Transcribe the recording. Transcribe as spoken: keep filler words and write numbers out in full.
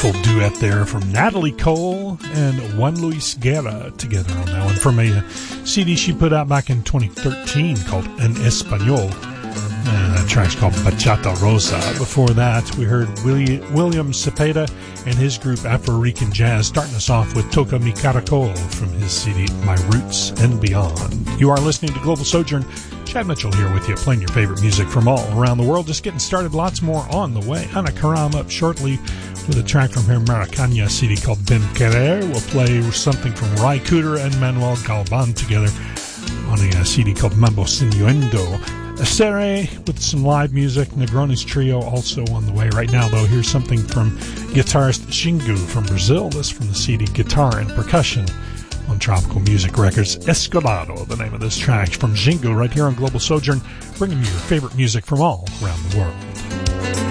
Beautiful duet there from Natalie Cole and Juan Luis Guerra together on that one from a C D she put out back in twenty thirteen called En Español. And that track's called Bachata Rosa. Before that, we heard Willie, William Cepeda and his group Afro-Rican Jazz, starting us off with Toca Mi Caracol from his C D My Roots and Beyond. You are listening to Global Sojourn. Chad Mitchell here with you, playing your favorite music from all around the world. Just getting started, lots more on the way. Ana Karam up shortly with a track from her Maracana C D called Ben Querer. We'll play something from Ry Cooder and Manuel Galvan together on a C D called Mambo Sinuendo. Acere with some live music. Negronis Trio also on the way. Right now, though, here's something from guitarist Xingu from Brazil. This from the C D Guitar and Percussion on Tropical Music Records. Escalado, the name of this track from Xingu, right here on Global Sojourn, bringing you your favorite music from all around the world.